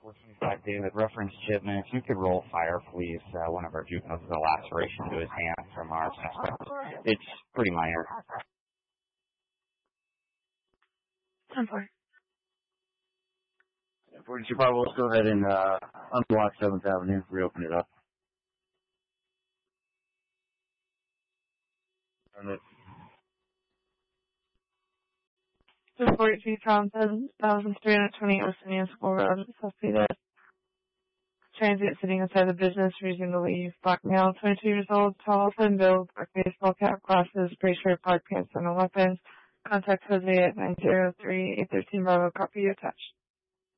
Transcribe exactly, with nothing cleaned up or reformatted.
four twenty-five, David, reference shipment. If you could roll fire, please. Uh, one of our juveniles has a laceration to his hand from our suspect. It's pretty minor. I'm sorry. forty-two Bravo, let's go ahead and uh, unblock seventh Avenue, reopen it up. And it, The forty-three pounds, seven thousand three hundred twenty Oceanian School Road, Sausalito. Transit sitting inside the business, refusing to leave. Black male, twenty-two years old, tall, thin build, black baseball cap, glasses, gray shirt, black pants, and no weapons. Contact Jose at nine zero three eight one three Bravo. Copy attached.